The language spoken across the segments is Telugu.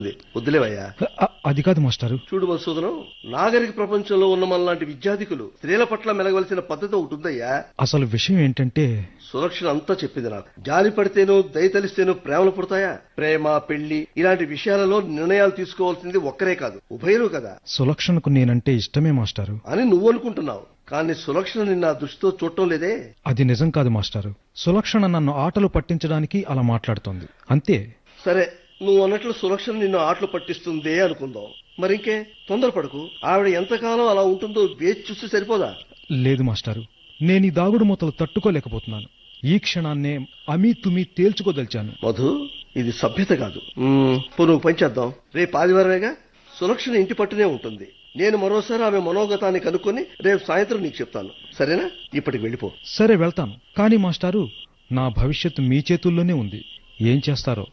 వద్దులేవయ్యా. అది కాదు మాస్టారు. చూడు మధుసూదనం, నాగరిక ప్రపంచంలో ఉన్న మనలాంటి విద్యార్థికులు స్త్రీల పట్ల మెలగవలసిన పద్ధతి ఒకటి ఉందయ్యా. అసలు విషయం ఏంటంటే సులక్షణ అంతా చెప్పింది నాకు. జాలి పడితేనో దయ తలిస్తేనో ప్రేమలు పుడతాయా? ప్రేమ, పెళ్లి ఇలాంటి విషయాలలో నిర్ణయాలు తీసుకోవాల్సింది ఒక్కరే కాదు, ఉభయలు కదా. సులక్షణకు నేనంటే ఇష్టమే మాస్టారు అని నువ్వు అనుకుంటున్నావు, కానీ సులక్షణ నిన్న ఆ దృష్టితో చూడటం లేదే. అది నిజం కాదు మాస్టారు. సులక్షణ నన్ను ఆటలు పట్టించడానికి అలా మాట్లాడుతోంది అంతే. సరే, నువ్వు అన్నట్లు సులక్షణ నిన్ను ఆటలు పట్టిస్తుందే అనుకుందాం. మరింకే తొందరపడకు. ఆవిడ ఎంతకాలం అలా ఉంటుందో వేచి చూస్తే సరిపోదా? లేదు మాస్టారు, నేను ఈ దాగుడు మూతలు తట్టుకోలేకపోతున్నాను. ఈ క్షణాన్నే అమీ తుమి తేల్చుకోదలిచాను. మధు, ఇది సభ్యత కాదు. నువ్వు పనిచేద్దాం. రేపు ఆదివారమేగా, సులక్షణ ఇంటి పట్టునే ఉంటుంది. నేను మరోసారి ఆమె మనోగతాన్ని కనుక్కొని రేపు సాయంత్రం నీకు చెప్తాను, సరేనా? ఇప్పటికి వెళ్ళిపో. సరే వెళ్తాను. కానీ మాస్టారు, నా భవిష్యత్తు మీ చేతుల్లోనే ఉంది. ఏం చేస్తారో.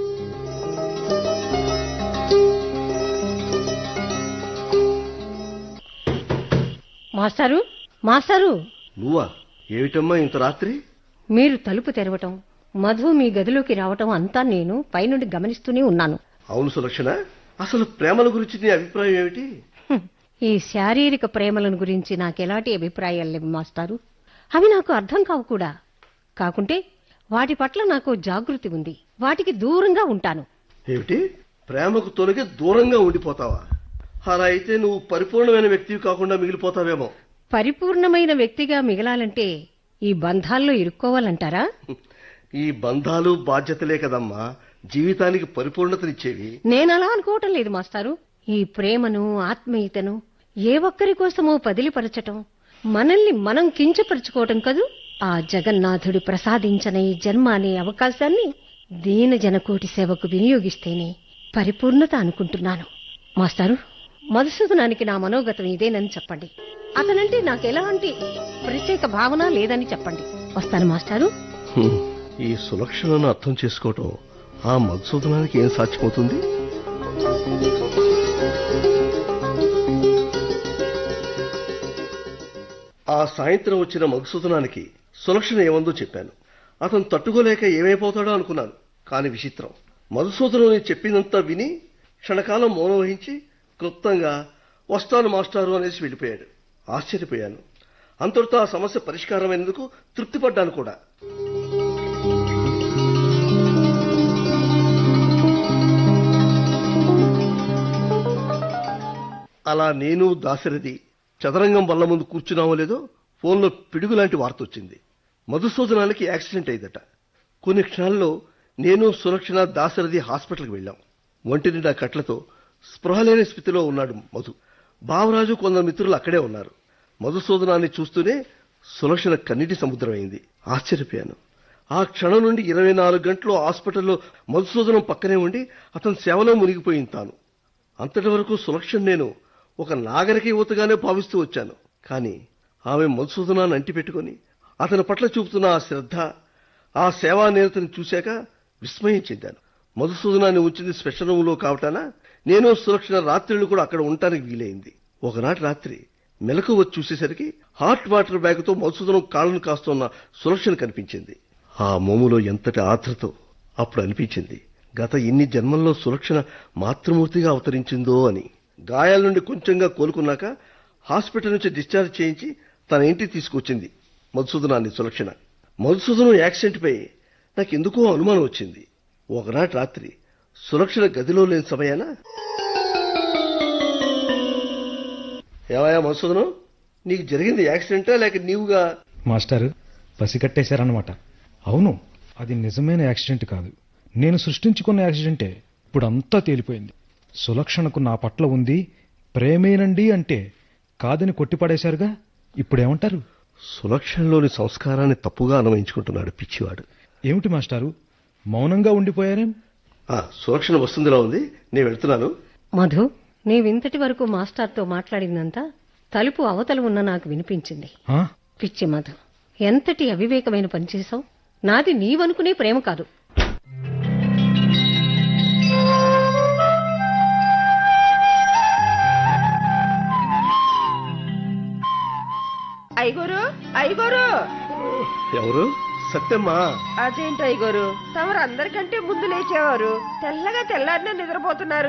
మాస్టారు, మాస్టారు! నువ్వా? ఏమిటమ్మా ఇంత రాత్రి? మీరు తలుపు తెరవటం, మధు మీ గదిలోకి రావటం అంతా నేను పైనుండి గమనిస్తూనే ఉన్నాను. అవును సులక్షణ, అసలు ప్రేమల గురించి నీ అభిప్రాయం ఏమిటి? ఈ శారీరక ప్రేమలను గురించి నాకెలాంటి అభిప్రాయాలు లేవు మాస్టారు. అవి నాకు అర్థం కావు కూడా. కాకుంటే వాటి పట్ల నాకు జాగృతి ఉంది. వాటికి దూరంగా ఉంటాను. ఏమిటి? ప్రేమకు తొలగి దూరంగా ఉండిపోతావా? అలా అయితే నువ్వు పరిపూర్ణమైన వ్యక్తివి కాకుండా మిగిలిపోతావేమో. పరిపూర్ణమైన వ్యక్తిగా మిగలాలంటే ఈ బంధాల్లో ఇరుక్కోవాలంటారా? ఈ బంధాలు బాధ్యతలే కదమ్మా జీవితానికి పరిపూర్ణతనిచ్చేవి. నేనలా అనుకోవటం లేదు మాస్టారు. ఈ ప్రేమను, ఆత్మీయతను ఏ ఒక్కరి కోసమో పదిలిపరచటం, మనల్ని మనం కించపరుచుకోవటం కదూ. ఆ జగన్నాథుడు ప్రసాదించిన ఈ జన్మ అనే అవకాశాన్ని దీన జనకోటి సేవకు వినియోగిస్తేనే పరిపూర్ణత అనుకుంటున్నాను. మాస్టారు, మధుసూదనానికి నా మనోగతం ఇదేనని చెప్పండి. అతనంటే నాకెలాంటి ప్రత్యేక భావన లేదని చెప్పండి. వస్తాను మాస్టారు. ఈ సులక్షణను అర్థం చేసుకోవటం ఆ మధుసూదనానికి ఏం సాధ్యమవుతుంది? ఆ సాయంత్రం వచ్చిన మధుసూదనానికి సులక్షణ ఏమందో చెప్పాను. అతను తట్టుకోలేక ఏమైపోతాడో అనుకున్నాను. కాని విచిత్రం, మధుసూదనం చెప్పిందంతా విని క్షణకాలం మౌనం వహించి క్లుప్తంగా వస్తాను మాస్టారు అనేసి వెళ్ళిపోయాడు. ఆశ్చర్యపోయాను. అంతటితో ఆ సమస్య పరిష్కారమైనందుకు తృప్తిపడ్డాను కూడా. అలా నేను దాశరథి చదరంగం బల్ల ముందు కూర్చున్నామో లేదో ఫోన్లో పిడుగులాంటి వార్త వచ్చింది. మధుసూదనానికి యాక్సిడెంట్ అయిందట. కొన్ని క్షణాల్లో నేను, సులక్షణ, దాశరథి హాస్పిటల్కి వెళ్ళాం. ఒంటి నిండా కట్లతో స్పృహ లేని స్థితిలో ఉన్నాడు మధు. బావరాజు, కొందరు మిత్రులు అక్కడే ఉన్నారు. మధుసూదనాన్ని చూస్తూనే సులక్షణ కన్నీటి సముద్రమైంది. ఆశ్చర్యపోయాను. ఆ క్షణం నుండి 24 గంటలు హాస్పిటల్లో మధుసూదనం పక్కనే ఉండి అతని సేవలో మునిగిపోయింది తాను. అంతటి వరకు సులక్షణ నేను ఒక నాగరిక యువతగానే భావిస్తూ వచ్చాను. కానీ ఆమె మధుసూదనాన్ని అంటిపెట్టుకుని అతని పట్ల చూపుతున్న ఆ శ్రద్ధ, ఆ సేవా నిరతని చూశాక విస్మయం చెందాను. మధుసూదనాన్ని ఉంచింది స్పెషల్ రూమ్లో కావటానా నేను, సులక్షణ రాత్రిళ్ళు కూడా అక్కడ ఉండటానికి వీలైంది. ఒకనాటి రాత్రి మెలకు వచ్చి చూసేసరికి హాట్ వాటర్ బ్యాగ్తో మధుసూదనం కాళ్లను కాస్తున్న సులక్షణ కనిపించింది. ఆ మోములో ఎంతటి ఆత్రతో అప్పుడు అనిపించింది గత ఇన్ని జన్మల్లో సులక్షణ మాతృమూర్తిగా అవతరించిందో అని. గాయాల నుండి కొంచెంగా కోలుకున్నాక హాస్పిటల్ నుంచి డిశ్చార్జ్ చేయించి తన ఇంటికి తీసుకొచ్చింది మధుసూదనాన్ని సులక్షణ. మధుసూదనం యాక్సిడెంట్ పై నాకెందుకో అనుమానం వచ్చింది. ఒకనాటి రాత్రి సులక్షణ గదిలో లేని సమయాన, ఏమయ్యా మధుసూదనం, నీకు జరిగింది యాక్సిడెంటా లేక నీవుగా? మాస్టారు పసిగట్టేశారన్నమాట. అవును, అది నిజమైన యాక్సిడెంట్ కాదు, నేను సృష్టించుకున్న యాక్సిడెంటే. ఇప్పుడు అంతా తేలిపోయింది. సులక్షణకు నా పట్ల ఉంది ప్రేమేనండి అంటే కాదని కొట్టిపడేశారుగా. ఇప్పుడేమంటారు? సులక్షణలోని సంస్కారాన్ని తప్పుగా అన్వయించుకుంటున్నాడు పిచ్చివాడు. ఏమిటి మాస్టారు, మౌనంగా ఉండిపోయారేం? సులక్షణ వస్తుందిలా ఉంది, నేను వెళ్తున్నాను. మధు, నీవింతటి వరకు మాస్టర్తో మాట్లాడిందంతా తలుపు అవతల ఉన్న నాకు వినిపించింది. పిచ్చి మధు, ఎంతటి అవివేకమైన పనిచేశావు. నాది నీవనుకునే ప్రేమ కాదు. ఐగోరు, ఐగోరు! ఎవరు? సత్యమ్మా. అదేంటి అయ్యగారు, తమరు అందరికంటే ముందు లేచేవారు, తెల్లగా తెల్లారినే నిద్రపోతున్నారు.